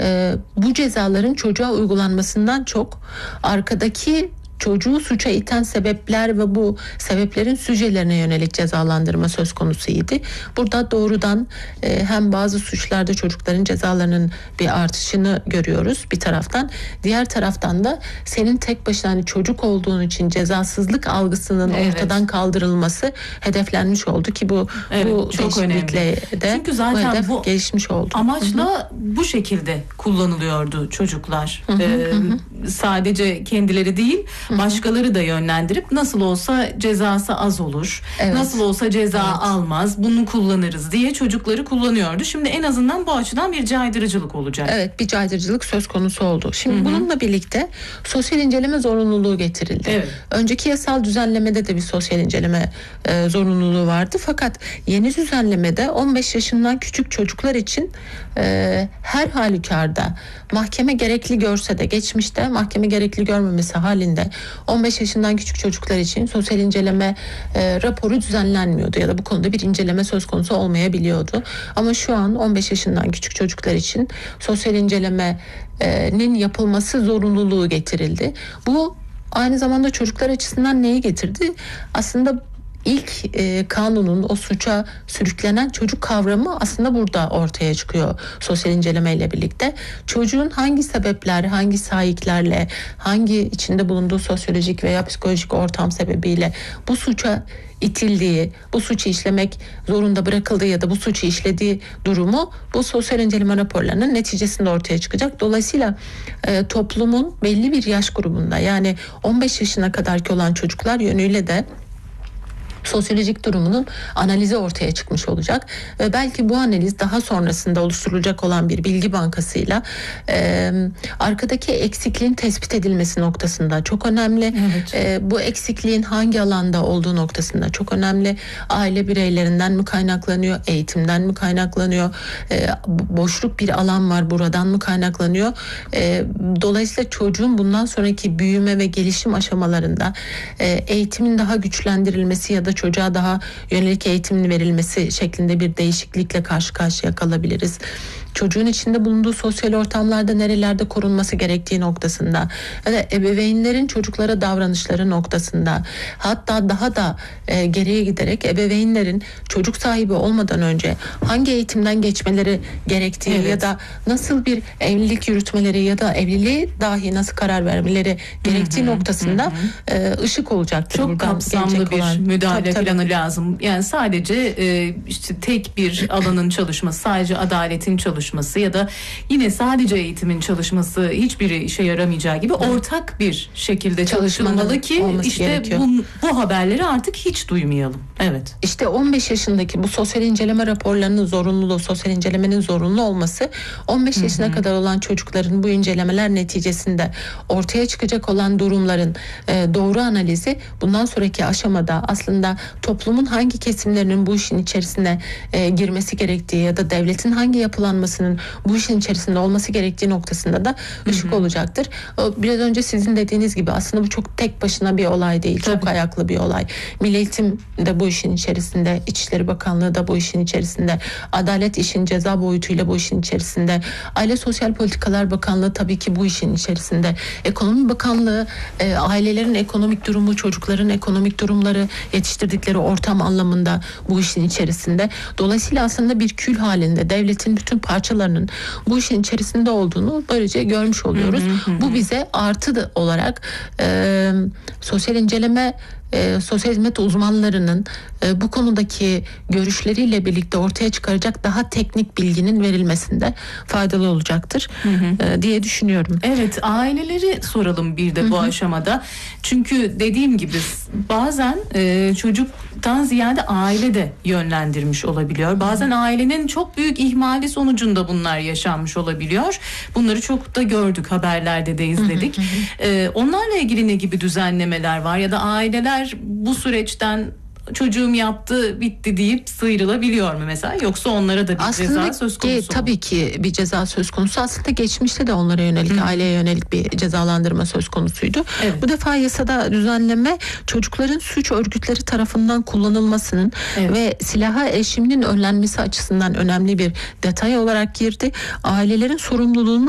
bu cezaların çocuğa uygulanmasından çok arkadaki çocuğu suça iten sebepler ve bu sebeplerin sücelerine yönelik cezalandırma söz konusuydu. Burada doğrudan hem bazı suçlarda çocukların cezalarının bir artışını görüyoruz bir taraftan. Diğer taraftan da senin tek başına hani çocuk olduğun için cezasızlık algısının ortadan kaldırılması hedeflenmiş oldu ki bu çok önemli. De çünkü zaten bu gelişmiş oldu. Amaçla bu şekilde kullanılıyordu çocuklar. Sadece kendileri değil, başkaları da yönlendirip nasıl olsa cezası az olur, nasıl olsa ceza almaz, bunu kullanırız diye çocukları kullanıyordu. Şimdi en azından bu açıdan bir caydırıcılık olacak. Evet, bir caydırıcılık söz konusu oldu. Şimdi bununla birlikte sosyal inceleme zorunluluğu getirildi. Evet. Önceki yasal düzenlemede de bir sosyal inceleme zorunluluğu vardı. Fakat yeni düzenlemede 15 yaşından küçük çocuklar için her halükarda mahkeme gerekli görse de geçmişte mahkeme gerekli görmemesi halinde 15 yaşından küçük çocuklar için sosyal inceleme raporu düzenlenmiyordu ya da bu konuda bir inceleme söz konusu olmayabiliyordu. Ama şu an 15 yaşından küçük çocuklar için sosyal incelemenin yapılması zorunluluğu getirildi. Bu aynı zamanda çocuklar açısından neyi getirdi? Aslında İlk kanunun o suça sürüklenen çocuk kavramı aslında burada ortaya çıkıyor sosyal inceleme ile birlikte. Çocuğun hangi sebepler, hangi sahiplerle, hangi içinde bulunduğu sosyolojik veya psikolojik ortam sebebiyle bu suça itildiği, bu suçu işlemek zorunda bırakıldığı ya da bu suçu işlediği durumu bu sosyal inceleme raporlarının neticesinde ortaya çıkacak. Dolayısıyla toplumun belli bir yaş grubunda yani 15 yaşına kadarki olan çocuklar yönüyle de sosyolojik durumunun analizi ortaya çıkmış olacak ve belki bu analiz daha sonrasında oluşturulacak olan bir bilgi bankasıyla arkadaki eksikliğin tespit edilmesi noktasında çok önemli. Bu eksikliğin hangi alanda olduğu noktasında çok önemli. Aile bireylerinden mi kaynaklanıyor, eğitimden mi kaynaklanıyor, boşluk bir alan var buradan mı kaynaklanıyor. Dolayısıyla çocuğun bundan sonraki büyüme ve gelişim aşamalarında eğitimin daha güçlendirilmesi ya da çocuğa daha yönelik eğitimin verilmesi şeklinde bir değişiklikle karşı karşıya kalabiliriz. Çocuğun içinde bulunduğu sosyal ortamlarda nerelerde korunması gerektiği noktasında ya da ebeveynlerin çocuklara davranışları noktasında hatta daha da geriye giderek ebeveynlerin çocuk sahibi olmadan önce hangi eğitimden geçmeleri gerektiği ya da nasıl bir evlilik yürütmeleri ya da evliliğe dahi nasıl karar vermeleri gerektiği noktasında ışık olacaktır. Çok kapsamlı bir müdahale planı lazım. Yani sadece işte tek bir alanın çalışması, sadece adaletin çalışması ya da yine sadece eğitimin çalışması hiçbiri işe yaramayacağı gibi ortak bir şekilde çalışılmalı ki işte bu haberleri artık hiç duymayalım. Evet. İşte 15 yaşındaki bu sosyal inceleme raporlarının zorunluluğu, sosyal incelemenin zorunlu olması 15 yaşına kadar olan çocukların bu incelemeler neticesinde ortaya çıkacak olan durumların doğru analizi bundan sonraki aşamada aslında toplumun hangi kesimlerinin bu işin içerisine girmesi gerektiği ya da devletin hangi yapılanmasının bu işin içerisinde olması gerektiği noktasında da ışık olacaktır. Biraz önce sizin dediğiniz gibi aslında bu çok tek başına bir olay değil. Çok ayaklı bir olay. Milli Eğitim de bu işin içerisinde, İçişleri Bakanlığı da bu işin içerisinde, Adalet işin ceza boyutuyla bu işin içerisinde, Aile Sosyal Politikalar Bakanlığı tabii ki bu işin içerisinde, Ekonomi Bakanlığı ailelerin ekonomik durumu, çocukların ekonomik durumları, yetiştirdikleri ortam anlamında bu işin içerisinde. Dolayısıyla aslında bir kül halinde devletin bütün parçalarının bu işin içerisinde olduğunu böylece görmüş oluyoruz. Bu bize artı olarak sosyal inceleme sosyal hizmet uzmanlarının bu konudaki görüşleriyle birlikte ortaya çıkaracak daha teknik bilginin verilmesinde faydalı olacaktır diye düşünüyorum. Evet, aileleri soralım bir de bu aşamada. Çünkü dediğim gibi bazen çocuktan ziyade aile de yönlendirmiş olabiliyor. Bazen ailenin çok büyük ihmali sonucunda bunlar yaşanmış olabiliyor. Bunları çok da gördük, haberlerde de izledik. Onlarla ilgili ne gibi düzenlemeler var ya da aileler bu süreçten çocuğum yaptı bitti deyip sıyrılabiliyor mu mesela, yoksa onlara da bir ceza söz konusu mu? Tabii ki bir ceza söz konusu. Aslında geçmişte de onlara yönelik, aileye yönelik bir cezalandırma söz konusuydu. Bu defa yasada düzenleme çocukların suç örgütleri tarafından kullanılmasının ve silaha erişiminin önlenmesi açısından önemli bir detay olarak girdi. Ailelerin sorumluluğunun